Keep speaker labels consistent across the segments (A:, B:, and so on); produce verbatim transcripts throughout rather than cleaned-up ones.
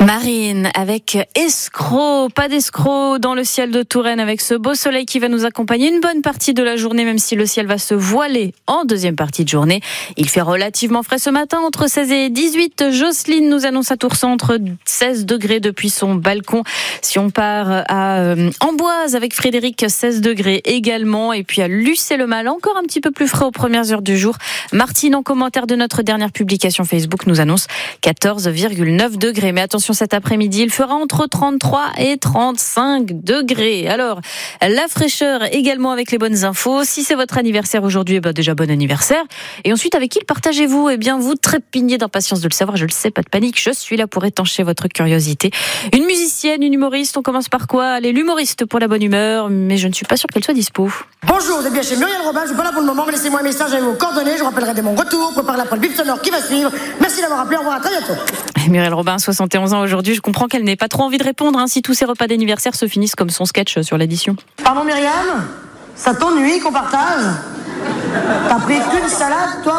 A: Marine avec escroc, pas d'escroc dans le ciel de Touraine avec ce beau soleil qui va nous accompagner une bonne partie de la journée, même si le ciel va se voiler en deuxième partie de journée. Il fait relativement frais ce matin, entre seize et dix-huit. Jocelyne nous annonce à Tourcentre seize degrés depuis son balcon. Si on part à euh, Amboise avec Frédéric, seize degrés également. Et puis à Lucé-le-Mal, encore un petit peu plus frais aux premières heures du jour. Martine, en commentaire de notre dernière publication Facebook, nous annonce quatorze virgule neuf degrés. Mais attention, cet après-midi, il fera entre trente-trois et trente-cinq degrés. Alors, la fraîcheur également avec les bonnes infos. Si c'est votre anniversaire aujourd'hui, eh ben déjà bon anniversaire. Et ensuite, avec qui le partagez-vous ? Eh bien, vous trépignez d'impatience de le savoir. Je le sais, pas de panique. Je suis là pour étancher votre curiosité. Une musicienne, une humoriste. On commence par quoi ? Allez, l'humoriste pour la bonne humeur. Mais je ne suis pas sûre qu'elle soit dispo.
B: Bonjour, vous êtes bien chez Muriel Robin. Je suis pas là pour le moment, mais laissez-moi un message avec vos coordonnées. Je vous rappellerai de mon retour. Préparez après le bip sonore qui va suivre. Merci d'avoir appelé. Au revoir, à très bientôt.
A: Muriel Robin, soixante et onze ans aujourd'hui. Je comprends qu'elle n'ait pas trop envie de répondre hein, si tous ses repas d'anniversaire se finissent comme son sketch sur l'addition.
B: Pardon Myriam ? Ça t'ennuie qu'on partage ? T'as pris qu'une salade, toi ?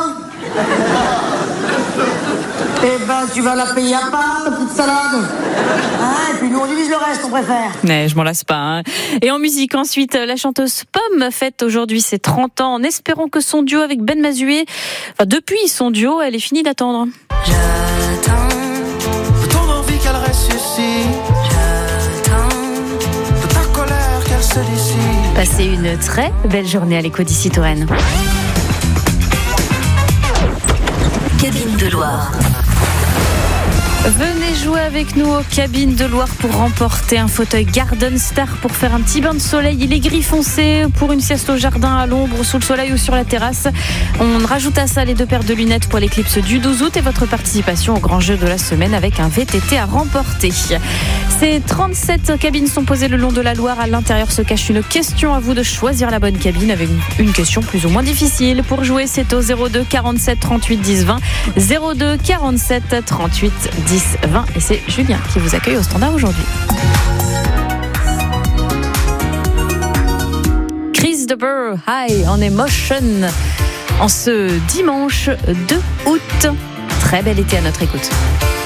B: Eh ben, tu vas la payer à part, ta petite salade. Hein, et puis nous, on divise le reste, on préfère.
A: Mais je m'en lasse pas. Hein. Et en musique, ensuite, la chanteuse Pomme fête aujourd'hui ses trente ans en espérant que son duo avec Ben Mazué, enfin, depuis son duo, elle est finie d'attendre.
C: J'attends ton envie qu'elle ressuscite. J'attends de ta colère qu'elle se dissipe.
A: Passez une très belle journée à l'écho d'ici Touraine.
D: Cabine de Loire.
A: Venez jouer avec nous aux Cabines de Loire pour remporter un fauteuil Garden Star pour faire un petit bain de soleil. Il est gris foncé pour une sieste au jardin, à l'ombre, sous le soleil ou sur la terrasse. On rajoute à ça les deux paires de lunettes pour l'éclipse du douze août et votre participation au grand jeu de la semaine avec un V T T à remporter. Ces trente-sept cabines sont posées le long de la Loire. À l'intérieur se cache une question. À vous de choisir la bonne cabine avec une question plus ou moins difficile. Pour jouer, c'est au zéro deux quarante-sept trente-huit dix vingt. zéro deux quarante-sept trente-huit dix vingt. Et c'est Julien qui vous accueille au standard aujourd'hui. Chris de Burr, High on Emotion, en ce dimanche deux août. Très bel été à notre écoute.